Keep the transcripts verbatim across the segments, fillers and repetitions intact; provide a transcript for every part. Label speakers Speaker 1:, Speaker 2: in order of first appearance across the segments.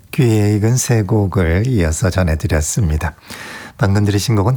Speaker 1: 귀에 익은 세 곡을 이어서 전해드렸습니다. 방금 들으신 곡은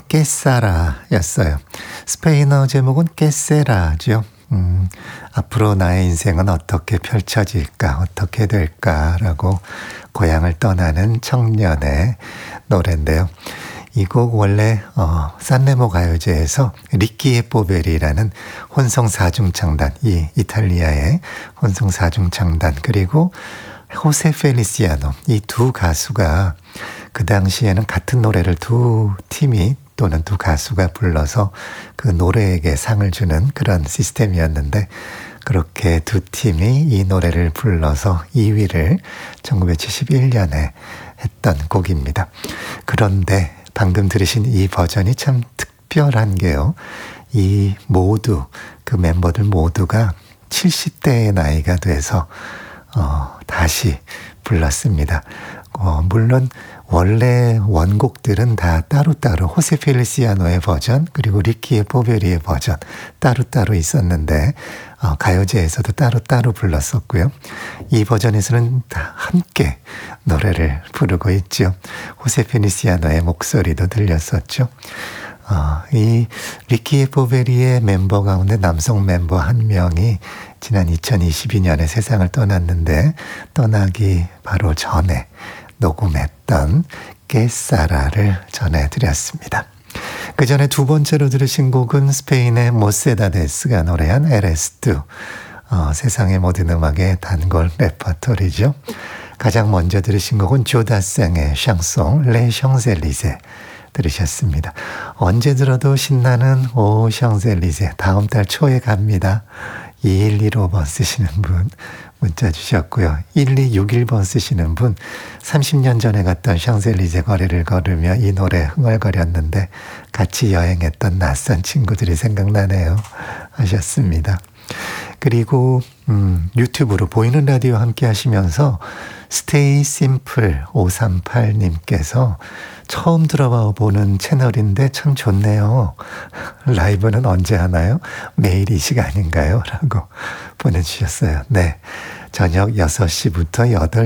Speaker 1: 깨사라였어요. 스페인어 제목은 깨세라죠. 음, 앞으로 나의 인생은 어떻게 펼쳐질까, 어떻게 될까라고 고향을 떠나는 청년의 노래인데요. 이 곡 원래 어, 산레모 가요제에서 리키에 포베리라는 혼성 사중창단, 이 이탈리아의 혼성 사중창단, 그리고 호세 펠리시아노, 이 두 가수가 그 당시에는 같은 노래를 두 팀이 또는 두 가수가 불러서 그 노래에게 상을 주는 그런 시스템이었는데, 그렇게 두 팀이 이 노래를 불러서 이 위를 천구백칠십일 년에 했던 곡입니다. 그런데 방금 들으신 이 버전이 참 특별한 게요. 이 모두, 그 멤버들 모두가 칠십 대의 나이가 돼서 어, 다시 불렀습니다. 어, 물론 원래 원곡들은 다 따로따로 호세 펠리시아노의 버전 그리고 리키의 포베리의 버전 따로따로 있었는데 어, 가요제에서도 따로따로 불렀었고요. 이 버전에서는 다 함께 노래를 부르고 있죠. 호세 펠리시아노의 목소리도 들렸었죠. 어, 이 리키의 포베리의 멤버 가운데 남성 멤버 한 명이 지난 이천이십이 년에 세상을 떠났는데, 떠나기 바로 전에 녹음했던 깨사라를 전해드렸습니다. 그 전에 두 번째로 들으신 곡은 스페인의 모세다데스가 노래한 에레스투, 어, 세상의 모든 음악의 단골 레퍼토리죠. 가장 먼저 들으신 곡은 조다생의 샹송 레 샹젤리제 들으셨습니다. 언제 들어도 신나는 오 샹젤리제, 다음 달 초에 갑니다. 이일일오 번 쓰시는 분 문자 주셨고요. 일이육일 번 쓰시는 분, 삼십 년 전에 갔던 샹젤리제 거리를 걸으며 이 노래 흥얼거렸는데 같이 여행했던 낯선 친구들이 생각나네요 하셨습니다. 그리고 음, 유튜브로 보이는 라디오 함께 하시면서 스테이 심플 오삼팔 님께서 처음 들어봐 보는 채널인데 참 좋네요. 라이브는 언제 하나요? 매일 이 시간인가요? 라고 보내주셨어요. 네, 저녁 여섯 시부터 여덟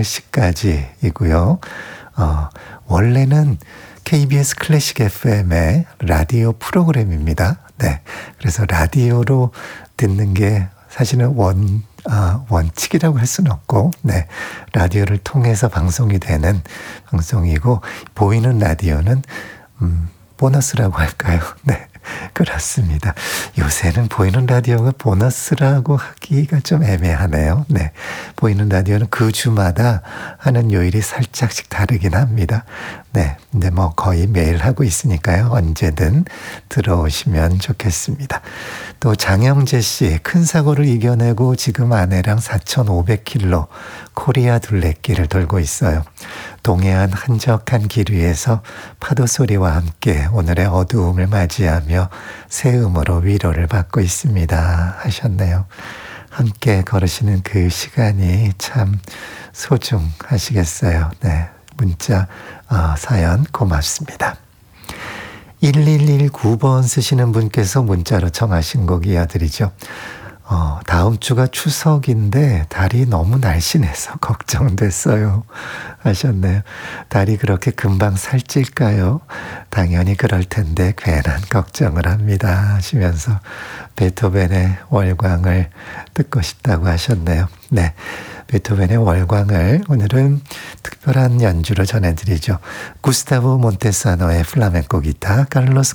Speaker 1: 시까지이고요. 어, 원래는 케이비에스 클래식 에프엠의 라디오 프로그램입니다. 네, 그래서 라디오로 듣는 게 사실은 원, 아, 원칙이라고 할 수는 없고, 네, 라디오를 통해서 방송이 되는 방송이고, 보이는 라디오는, 음, 보너스라고 할까요? 네, 그렇습니다. 요새는 보이는 라디오가 보너스라고 하기가 좀 애매하네요. 네, 보이는 라디오는 그 주마다 하는 요일이 살짝씩 다르긴 합니다. 네, 근데 뭐 거의 매일 하고 있으니까요. 언제든 들어오시면 좋겠습니다. 또 장영재 씨, 큰 사고를 이겨내고 지금 아내랑 사천오백 킬로미터 코리아 둘레길을 돌고 있어요. 동해안 한적한 길 위에서 파도 소리와 함께 오늘의 어두움을 맞이하며 새음으로 위로를 받고 있습니다 하셨네요. 함께 걸으시는 그 시간이 참 소중하시겠어요. 네, 문자 어, 사연 고맙습니다. 일일일구 번 쓰시는 분께서 문자로 청하신 곡 이어드리죠. 어, 다음 주가 추석인데 달이 너무 날씬해서 걱정됐어요 하셨네요. 달이 그렇게 금방 살찔까요? 당연히 그럴 텐데 괜한 걱정을 합니다 하시면서 베토벤의 월광을 듣고 싶다고 하셨네요. 네, 베토벤의 월광을 오늘은 특별한 연주로 전해드리죠. 구스타보 몬테사노의 플라멩코 기타, 카를로스